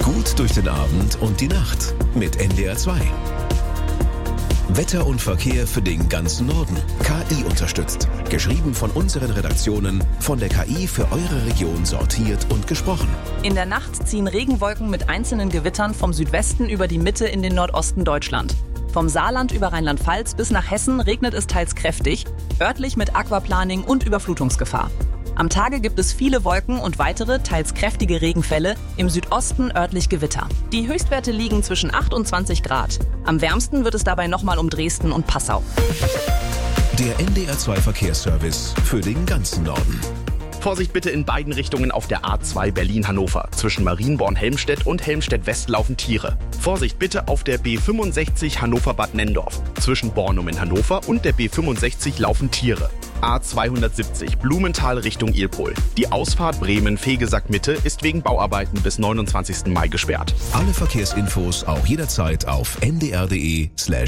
Gut durch den Abend und die Nacht mit NDR 2. Wetter und Verkehr für den ganzen Norden. KI unterstützt. Geschrieben von unseren Redaktionen, von der KI für eure Region sortiert und gesprochen. In der Nacht ziehen Regenwolken mit einzelnen Gewittern vom Südwesten über die Mitte in den Nordosten Deutschland. Vom Saarland über Rheinland-Pfalz bis nach Hessen regnet es teils kräftig, örtlich mit Aquaplaning und Überflutungsgefahr. Am Tage gibt es viele Wolken und weitere, teils kräftige Regenfälle, im Südosten örtlich Gewitter. Die Höchstwerte liegen zwischen 8 und 20 Grad. Am wärmsten wird es dabei nochmal um Dresden und Passau. Der NDR 2 Verkehrsservice für den ganzen Norden. Vorsicht bitte in beiden Richtungen auf der A2 Berlin-Hannover. Zwischen Marienborn-Helmstedt und Helmstedt-West laufen Tiere. Vorsicht bitte auf der B65 Hannover-Bad Nendorf. Zwischen Bornum in Hannover und der B65 laufen Tiere. A270 Blumenthal Richtung Ilpol. Die Ausfahrt Bremen-Fegesack-Mitte ist wegen Bauarbeiten bis 29. Mai gesperrt. Alle Verkehrsinfos auch jederzeit auf ndr.de/verkehr.